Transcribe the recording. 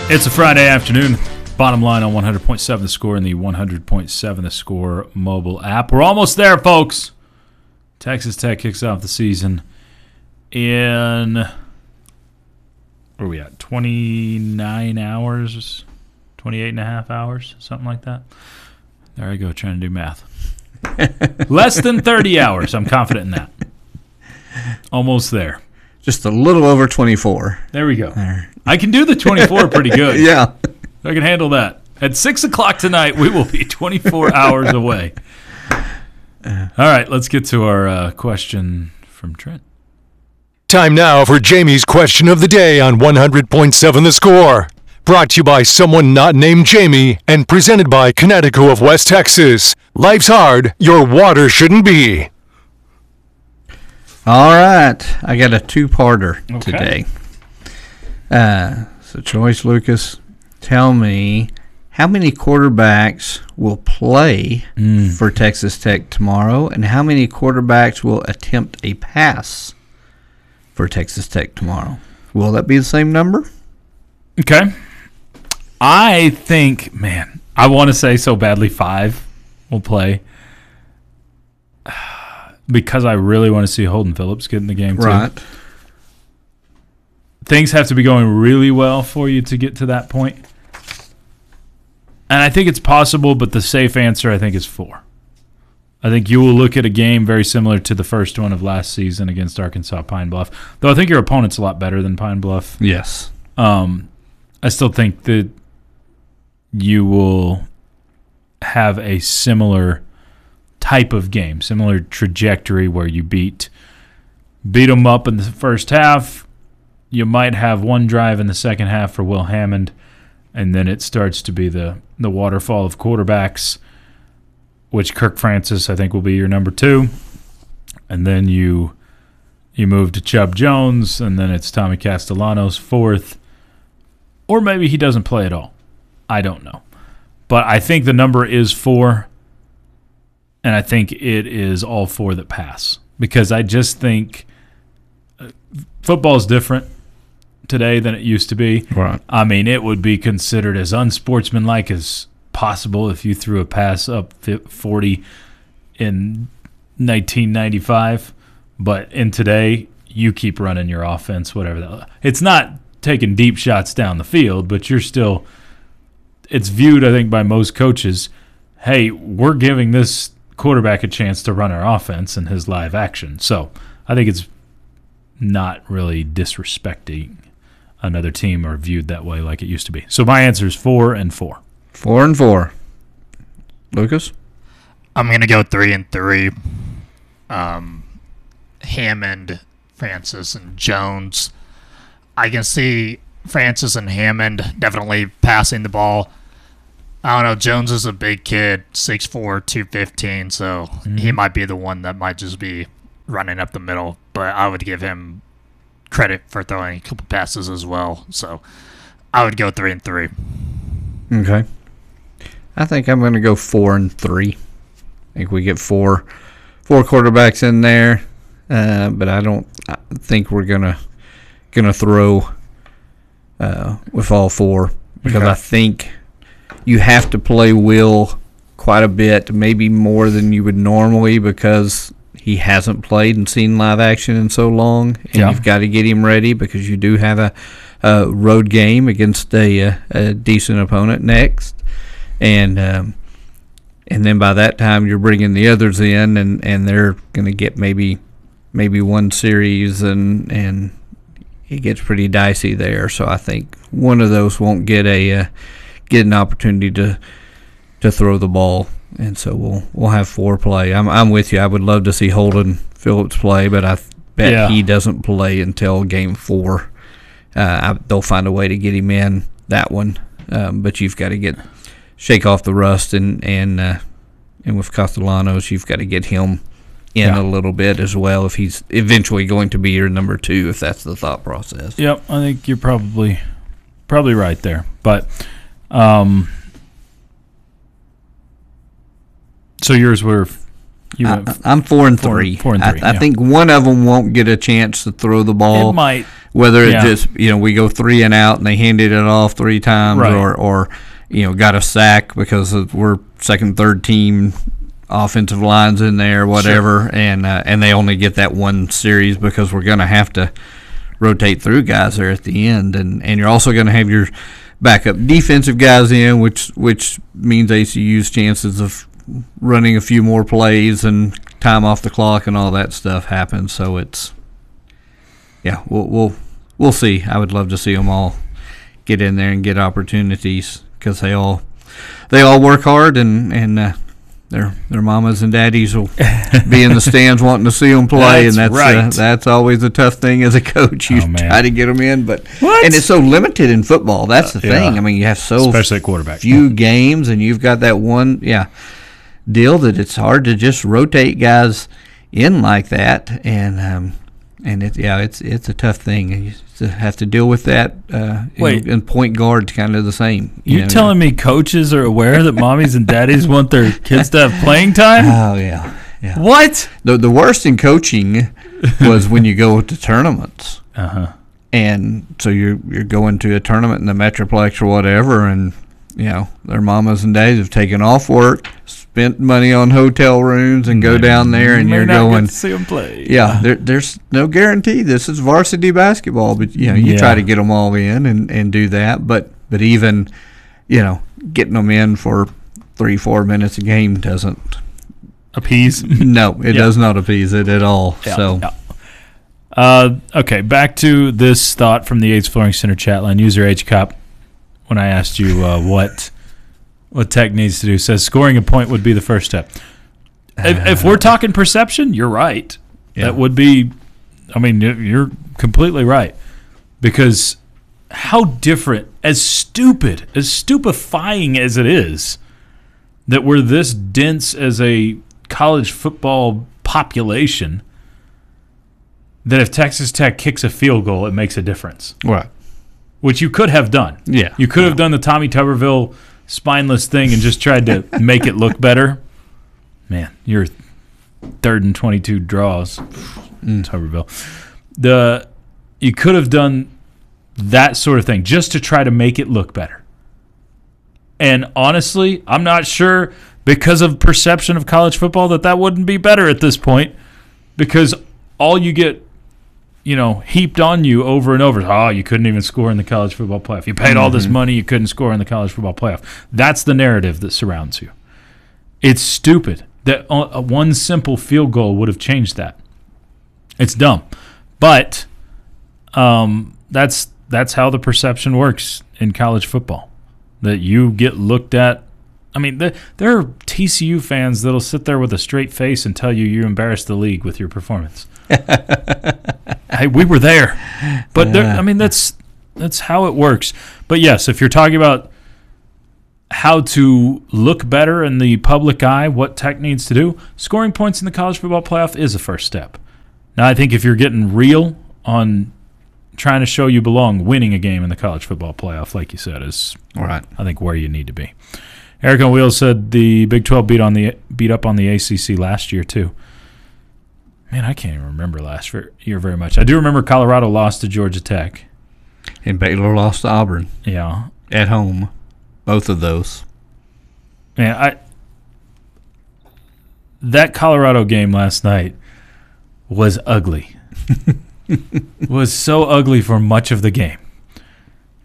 It's a Friday afternoon. Bottom line on 100.7 The Score and the 100.7 The Score mobile app. We're almost there, folks. Texas Tech kicks off the season in, where are we at, 29 hours, 28 and a half hours, something like that. There I go, trying to do math. Less than 30 hours. I'm confident in that. Almost there. Just a little over 24. There we go. I can do the 24 pretty good. Yeah. I can handle that. At 6 o'clock tonight, we will be 24 hours away. All right, let's get to our question from Trent. Time now for Jamie's question of the day on 100.7 The Score. Brought to you by someone not named Jamie and presented by Connecticut of West Texas. Life's hard, your water shouldn't be. All right. I got a two-parter today. So, Choice Lucas, tell me how many quarterbacks will play for Texas Tech tomorrow, and how many quarterbacks will attempt a pass for Texas Tech tomorrow? Will that be the same number? Okay. I think, man, I want to say so badly 5 will play because I really want to see Holden Phillips get in the game too. Right. Things have to be going really well for you to get to that point. And I think it's possible, but the safe answer, I think, is 4. I think you will look at a game very similar to the first one of last season against Arkansas Pine Bluff. Though I think your opponent's a lot better than Pine Bluff. Yes. I still think that you will have a similar type of game, similar trajectory where you beat them up in the first half. You might have one drive in the second half for Will Hammond, and then it starts to be the waterfall of quarterbacks, which Kirk Francis, I think, will be your number 2. And then you move to Chubb Jones, and then it's Tommy Castellanos 4th. Or maybe he doesn't play at all. I don't know. But I think the number is 4, and I think it is all 4 that pass. Because I just think football is different today than it used to be. Right. I mean, it would be considered as unsportsmanlike as possible if you threw a pass up 40 in 1995. But in today, you keep running your offense, whatever. It's not taking deep shots down the field, but you're still – it's viewed, I think, by most coaches, hey, we're giving this quarterback a chance to run our offense in his live action. So I think it's not really disrespecting another team or viewed that way like it used to be. So my answer is 4 and 4. 4 and 4. Lucas? I'm going to go 3 and 3. Hammond, Francis, and Jones. I can see Francis and Hammond definitely passing the ball. I don't know. Jones is a big kid, 6'4", 215, so he might be the one that might just be running up the middle. But I would give him credit for throwing a couple passes as well. So I would go 3 and 3. Okay. I think I'm going to go 4 and 3. I think we get four quarterbacks in there, but I think we're gonna throw with all 4 because I think you have to play Will quite a bit, maybe more than you would normally because he hasn't played and seen live action in so long, and you've got to get him ready because you do have a road game against a decent opponent next, and then by that time you're bringing the others in, and they're going to get maybe one series, and it gets pretty dicey there. So I think one of those won't get an opportunity to throw the ball, and so we'll have 4 play. I'm with you. I would love to see Holden Phillips play, but I bet he doesn't play until game 4. They'll find a way to get him in that one, but you've got to shake off the rust, and with Castellanos, you've got to get him in a little bit as well if he's eventually going to be your number 2, if that's the thought process. Yep, I think you're probably right there. But so yours were You went I'm 4-3. 4-3, I yeah. think one of them won't get a chance to throw the ball. It might. Whether it Yeah. just, we go 3 and out and they handed it off 3 times, Right. or got a sack because we're second, third team offensive lines in there, whatever, and they only get that one series because we're going to have to rotate through guys there at the end, and you're also going to have your backup defensive guys in, which means ACU's chances of running a few more plays and time off the clock and all that stuff happens. So it's, yeah, we'll see. I would love to see them all get in there and get opportunities because they all work hard and their mamas and daddies will be in the stands wanting to see them play, That's and right. that's always a tough thing as a coach. You Oh, man. try to get them in, but What? and it's so limited in football. That's the thing. yeah. I mean, you have so Especially at quarterback. few games, and you've got that one deal that it's hard to just rotate guys in like that, and it's a tough thing. And you have to deal with that. Wait. And point guard's kind of the same. You telling me coaches are aware that mommies and daddies want their kids to have playing time? Oh yeah. What? The worst in coaching was when you go to tournaments, and so you're going to a tournament in the Metroplex or whatever, and their mamas and daddies have taken off work, spent money on hotel rooms, and go down there, and May you're not get going. to see them play. Yeah, there's no guarantee this is varsity basketball, but you Yeah. try to get them all in and do that, but even getting them in for 3-4 minutes a game doesn't. Appease. No, it Yeah. does not appease it at all. Yeah, So. yeah. Okay, back to this thought from the Yates Flooring Center chat line. User H Cup, when I asked you what Tech needs to do, says scoring a point would be the first step. If we're talking perception, you're right. Yeah. That would be. I mean, you're completely right, because how different, as stupefying as it is, that we're this dense as a college football population, that if Texas Tech kicks a field goal, it makes a difference. Right. Which you could have done. Yeah. You could have done the Tommy Tuberville spineless thing and just tried to make it look better. Man, you're 3rd and 22 draws, Tuberville. You could have done that sort of thing just to try to make it look better. And honestly, I'm not sure, because of perception of college football, that wouldn't be better at this point, because all you get heaped on you over and over. Oh, you couldn't even score in the college football playoff. You paid all this money, you couldn't score in the college football playoff. That's the narrative that surrounds you. It's stupid that one simple field goal would have changed that. It's dumb. But that's how the perception works in college football, that you get looked at. I mean, there are TCU fans that'll sit there with a straight face and tell you embarrassed the league with your performance. Hey, we were there, but I mean that's how it works. But yes, if you're talking about how to look better in the public eye, what Tech needs to do, scoring points in the college football playoff is a first step. Now, I think if you're getting real on trying to show you belong, winning a game in the college football playoff, like you said, is Right. I think where you need to be. Eric on Wheels said the Big 12 beat up on the ACC last year too. Man, I can't even remember last year very much. I do remember Colorado lost to Georgia Tech. And Baylor lost to Auburn Yeah. at home. Both of those. Man, that Colorado game last night was ugly. Was so ugly for much of the game.